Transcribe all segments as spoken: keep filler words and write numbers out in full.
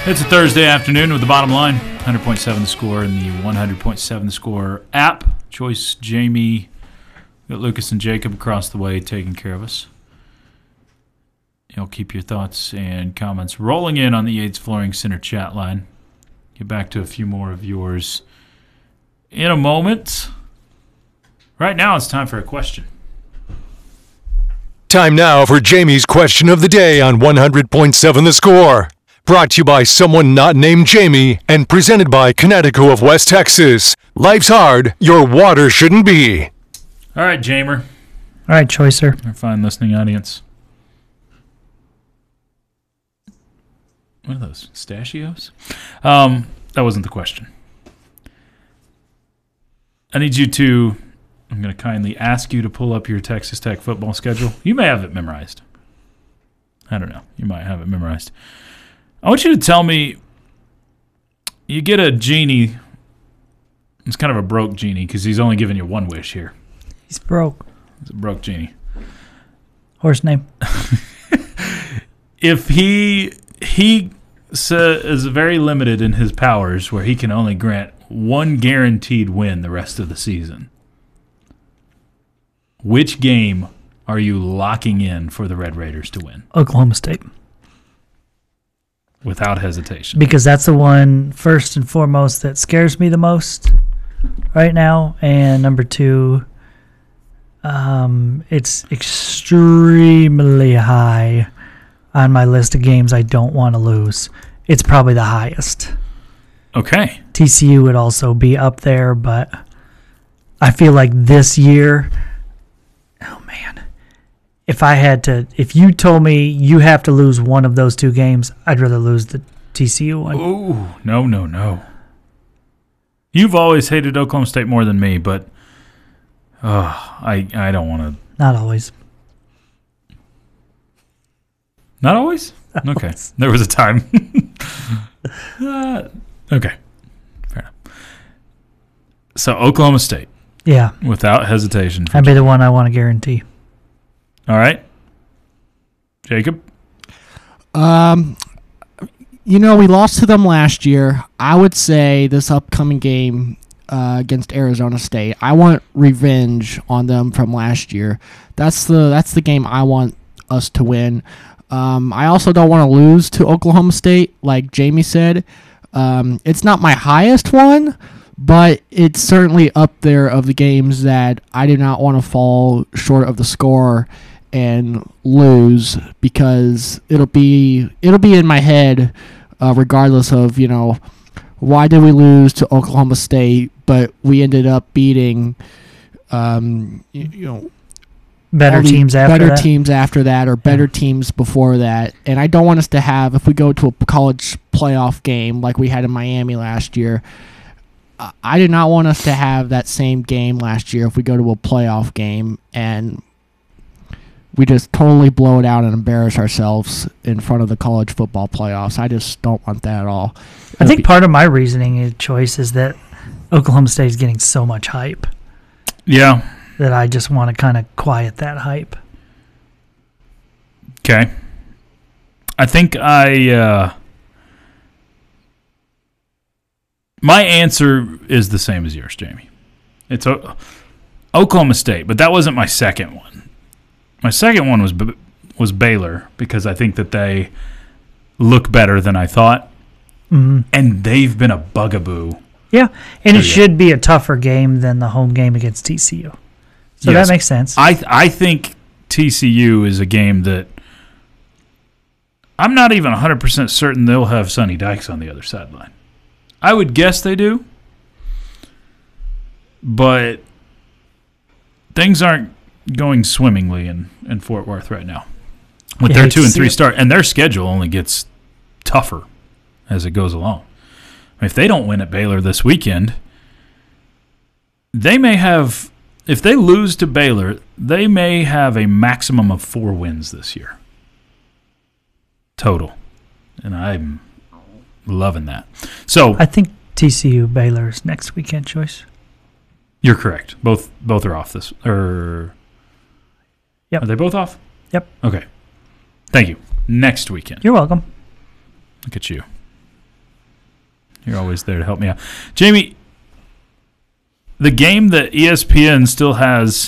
It's a Thursday afternoon with the bottom line. one hundred point seven The Score and the one hundred point seven The Score app. Choice, Jamie, got Lucas and Jacob across the way taking care of us. You'll keep your thoughts and comments rolling in on the Yates Flooring Center chat line. Get back to a few more of yours in a moment. Right now, it's time for a question. Time now for Jamie's question of the day on one hundred point seven The Score. Brought to you by someone not named Jamie and presented by Connecticut of West Texas. Life's hard, your water shouldn't be. All right, Jamer. All right, Choicer. Our fine listening audience. What are those? Pistachios? Um, that wasn't the question. I need you to, I'm going to kindly ask you to pull up your Texas Tech football schedule. You may have it memorized. I don't know. You might have it memorized. I want you to tell me, you get a genie. It's kind of a broke genie because he's only giving you one wish here. He's broke. It's a broke genie. Horse name. If he he is very limited in his powers where he can only grant one guaranteed win the rest of the season, which game are you locking in for the Red Raiders to win? Oklahoma State. Without hesitation. Because that's the one, first and foremost, that scares me the most right now. And number two, um, it's extremely high on my list of games I don't want to lose. It's probably the highest. Okay. T C U would also be up there, but I feel like this year, oh man, if I had to, if you told me you have to lose one of those two games, I'd rather lose the T C U one. Ooh, no, no, no. You've always hated Oklahoma State more than me, but oh, I I don't want to. Not always. Not always? Not okay. Always. There was a time. uh, okay. Fair enough. So, Oklahoma State. Yeah. Without hesitation. That'd be the one I want to guarantee. All right. Jacob? Um, you know, we lost to them last year. I would say this upcoming game uh, against Arizona State, I want revenge on them from last year. That's the that's the game I want us to win. Um, I also don't want to lose to Oklahoma State, like Jamie said. Um, it's not my highest one, but it's certainly up there of the games that I do not want to fall short of the score and lose, because it'll be it'll be in my head uh, regardless of, you know, why did we lose to Oklahoma State, but we ended up beating um, you, you know better teams after better that. teams after that or better yeah. teams before that. And I don't want us to have, if we go to a college playoff game like we had in Miami last year, I do not want us to have that same game last year if we go to a playoff game and we just totally blow it out and embarrass ourselves in front of the college football playoffs. I just don't want that at all. I think part of my reasoning and choice is that Oklahoma State is getting so much hype. Yeah. That I just want to kind of quiet that hype. Okay. I think I... Uh, my answer is the same as yours, Jamie. It's o- Oklahoma State, but that wasn't my second one. My second one was was Baylor, because I think that they look better than I thought, mm-hmm. and they've been a bugaboo. Yeah, and it should be a tougher game than the home game against T C U. So yes. That makes sense. I I think T C U is a game that I'm not even one hundred percent certain they'll have Sonny Dykes on the other sideline. I would guess they do, but things aren't going swimmingly in, in Fort Worth right now with their two and three start, and their schedule only gets tougher as it goes along. If they don't win at Baylor this weekend, they may have, if they lose to Baylor, they may have a maximum of four wins this year total, and I'm loving that. So I think T C U Baylor is next weekend, Choice. You're correct. Both both are off this. Or yep. Are they both off? Yep. Okay. Thank you. Next weekend. You're welcome. Look at you. You're always there to help me out. Jamie, the game that E S P N still has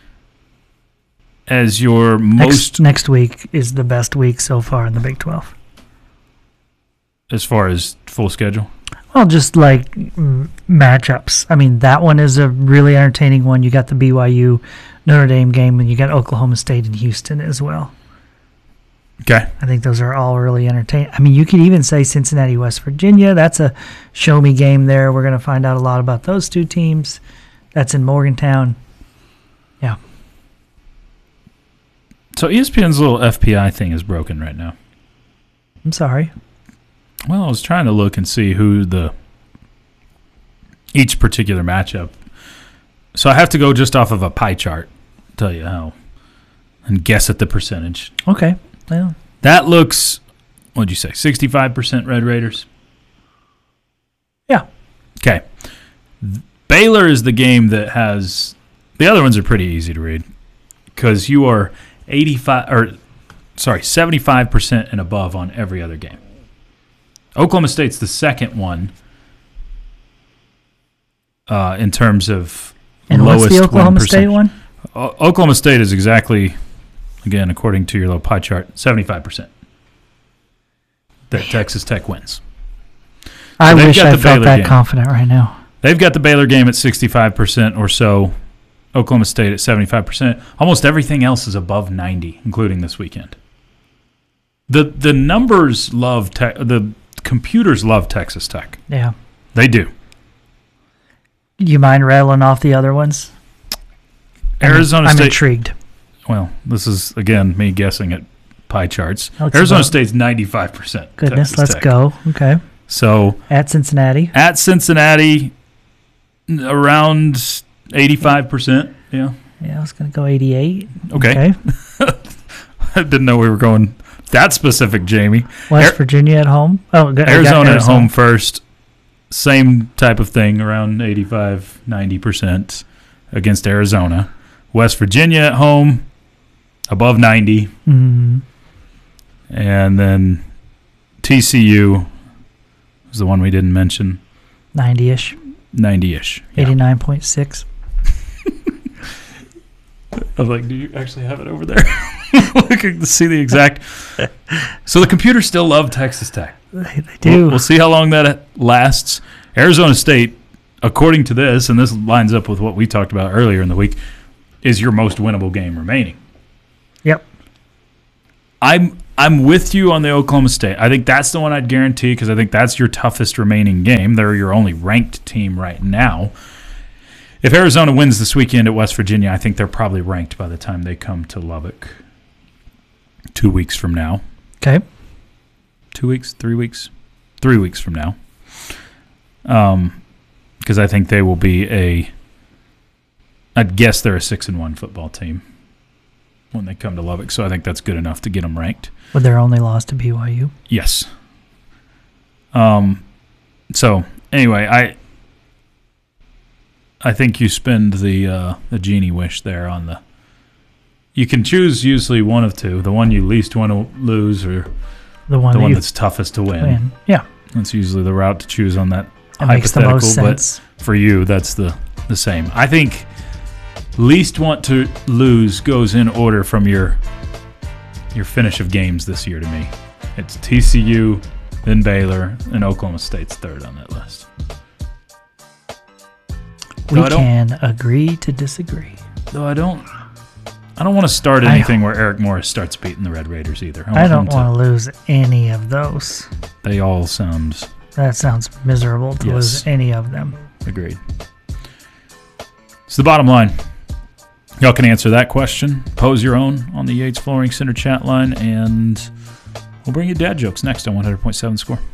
as your most... Next, next week is the best week so far in the Big twelve. As far as full schedule? Well, just like mm, matchups. I mean, that one is a really entertaining one. You got the B Y U Notre Dame game, and you got Oklahoma State and Houston as well. Okay. I think those are all really entertaining. I mean, you could even say Cincinnati, West Virginia. That's a show-me game there. We're going to find out a lot about those two teams. That's in Morgantown. Yeah. So E S P N's little F P I thing is broken right now. I'm sorry. Well, I was trying to look and see who the each particular matchup. So I have to go just off of a pie chart, tell you how, and guess at the percentage. Okay. Well, that looks, what'd you say, sixty-five percent Red Raiders? Yeah. Okay. Baylor is the game that has, the other ones are pretty easy to read because you are eighty-five, or sorry, seventy-five percent and above on every other game. Oklahoma State's the second one uh, in terms of and lowest what's the Oklahoma win State one? O- Oklahoma State is exactly, again, according to your little pie chart, seventy-five percent that Man. Texas Tech wins. I so wish I felt Baylor that game. confident right now. They've got the Baylor game at sixty-five percent or so. Oklahoma State at seventy-five percent. Almost everything else is above ninety, including this weekend. The the numbers love te- the computers love Texas Tech. Yeah. They do. You mind rattling off the other ones? Arizona I'm State. I'm intrigued. Well, this is, again, me guessing at pie charts. Let's Arizona about, State's ninety-five percent. Goodness, Texas let's Tech. go. Okay. So at Cincinnati. At Cincinnati, around eighty-five percent. Yeah. Yeah, I was going to go eighty-eight. Okay. okay. I didn't know we were going that specific, Jamie. West Ar- Virginia at home. Oh, good. Arizona, Arizona at home first. Same type of thing, around eighty-five, ninety percent against Arizona. West Virginia at home, above ninety. Mm-hmm. And then T C U was the one we didn't mention. ninety-ish. ninety-ish. Yeah. eighty-nine point six. I was like, do you actually have it over there? Looking to see the exact. So the computers still love Texas Tech. They, they do. We'll, we'll see how long that lasts. Arizona State, according to this, and this lines up with what we talked about earlier in the week, is your most winnable game remaining. Yep. I'm I'm with you on the Oklahoma State. I think that's the one I'd guarantee because I think that's your toughest remaining game. They're your only ranked team right now. If Arizona wins this weekend at West Virginia, I think they're probably ranked by the time they come to Lubbock two weeks from now. Okay. Two weeks, three weeks, three weeks from now. Um, because I think they will be a. I'd guess they're a six and one football team when they come to Lubbock, so I think that's good enough to get them ranked. With their only loss to B Y U. Yes. Um. So anyway, I. I think you spend the uh, the genie wish there on the. You can choose usually one of two: the one you least want to lose, or the one, the that one you that's toughest to win. win. Yeah, that's usually the route to choose on that. It makes the most sense. But for you, that's the the same. I think least want to lose goes in order from your your finish of games this year to me. It's T C U, then Baylor, and Oklahoma State's third on that list. We no, can agree to disagree. Though I don't, I don't want to start anything where Eric Morris starts beating the Red Raiders either. I, I don't want to lose any of those. They all sound. That sounds miserable to yes. lose any of them. Agreed. So the bottom line, y'all can answer that question. Pose your own on the Yates Flooring Center chat line, and we'll bring you dad jokes next on one hundred point seven Score.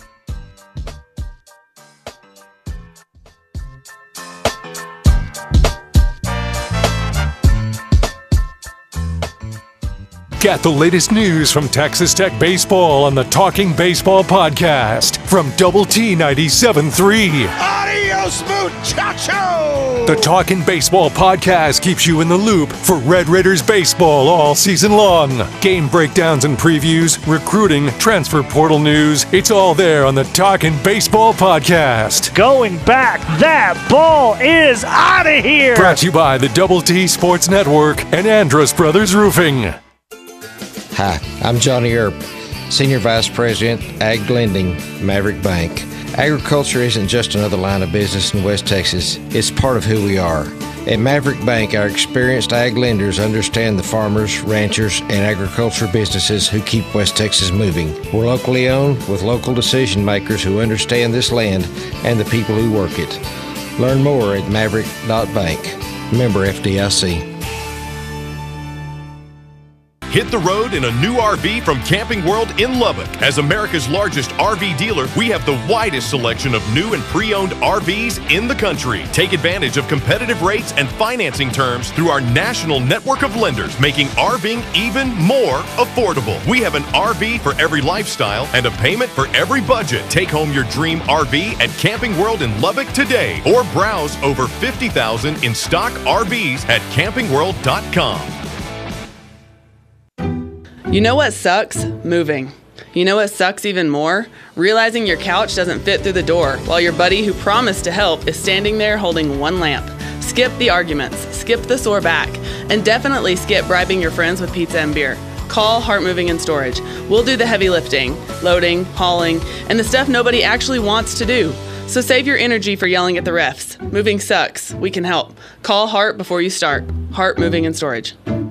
Get the latest news from Texas Tech Baseball on the Talking Baseball podcast from Double T ninety-seven point three. Adios! Gross muchacho! The Talkin' Baseball podcast keeps you in the loop for Red Raiders baseball all season long. Game breakdowns and previews, recruiting, transfer portal news. It's all there on the Talkin' Baseball podcast. Going back, that ball is out of here! Brought to you by the Double T Sports Network and Andrus Brothers Roofing. Hi, I'm Johnny Earp, Senior Vice President, Ag Lending, Maverick Bank. Agriculture isn't just another line of business in West Texas, it's part of who we are. At Maverick Bank, our experienced ag lenders understand the farmers, ranchers, and agriculture businesses who keep West Texas moving. We're locally owned with local decision makers who understand this land and the people who work it. Learn more at maverick dot bank. Member F D I C. Hit the road in a new R V from Camping World in Lubbock. As America's largest R V dealer, we have the widest selection of new and pre-owned R Vs in the country. Take advantage of competitive rates and financing terms through our national network of lenders, making RVing even more affordable. We have an R V for every lifestyle and a payment for every budget. Take home your dream R V at Camping World in Lubbock today, or browse over fifty thousand in stock R Vs at camping world dot com. You know what sucks? Moving. You know what sucks even more? Realizing your couch doesn't fit through the door while your buddy who promised to help is standing there holding one lamp. Skip the arguments, skip the sore back, and definitely skip bribing your friends with pizza and beer. Call Hart Moving and Storage. We'll do the heavy lifting, loading, hauling, and the stuff nobody actually wants to do. So save your energy for yelling at the refs. Moving sucks. We can help. Call Hart before you start. Hart Moving and Storage.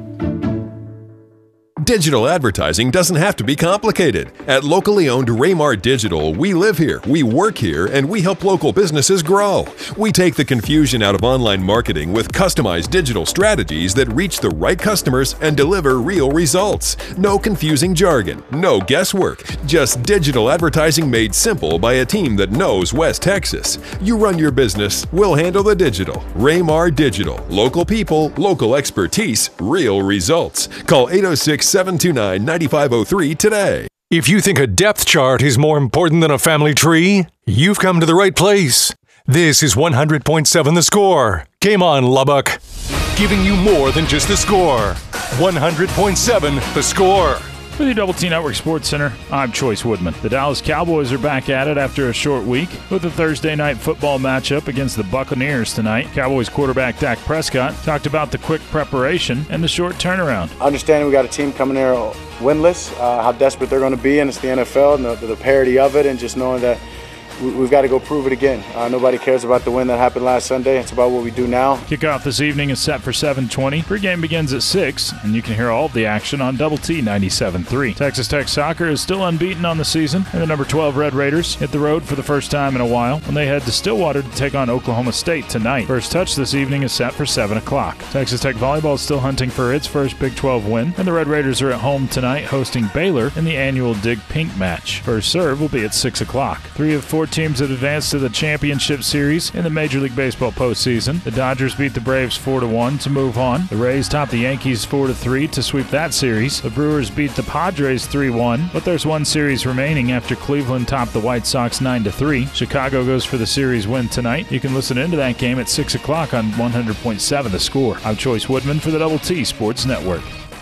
Digital advertising doesn't have to be complicated. At locally owned Raymar Digital, we live here, we work here, and we help local businesses grow. We take the confusion out of online marketing with customized digital strategies that reach the right customers and deliver real results. No confusing jargon, no guesswork, just digital advertising made simple by a team that knows West Texas. You run your business, we'll handle the digital. Raymar Digital. Local people, local expertise, real results. Call eight oh six, seven two nine, nine five oh three today. If you think a depth chart is more important than a family tree, you've come to the right place. This is one hundred point seven The Score. Game on, Lubbock. Giving you more than just the score. one hundred point seven The Score. With the Double T Network Sports Center, I'm Choice Woodman. The Dallas Cowboys are back at it after a short week with a Thursday night football matchup against the Buccaneers tonight. Cowboys quarterback Dak Prescott talked about the quick preparation and the short turnaround. Understanding we got a team coming there winless, uh, how desperate they're going to be, and it's the N F L and the, the parity of it, and just knowing that we've got to go prove it again. Uh, nobody cares about the win that happened last Sunday. It's about what we do now. Kickoff this evening is set for seven twenty. Pregame begins at six, and you can hear all of the action on Double T ninety-seven point three. Texas Tech Soccer is still unbeaten on the season, and the number twelve Red Raiders hit the road for the first time in a while when they head to Stillwater to take on Oklahoma State tonight. First touch this evening is set for seven o'clock. Texas Tech Volleyball is still hunting for its first Big twelve win, and the Red Raiders are at home tonight hosting Baylor in the annual Dig Pink match. First serve will be at six o'clock. Three of four teams that advanced to the championship series in the Major League Baseball postseason. The Dodgers beat the Braves four to one to move on. The Rays topped the Yankees four to three to sweep that series. The Brewers beat the Padres three one, but there's one series remaining after Cleveland topped the White Sox nine to three. Chicago goes for the series win tonight. You can listen into that game at six o'clock on one hundred point seven The Score. I'm Choice Woodman for the Double T Sports Network.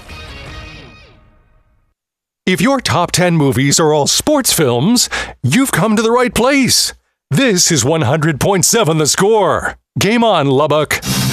If your top ten movies are all sports films, you've come to the right place. This is one hundred point seven The Score. Game on, Lubbock.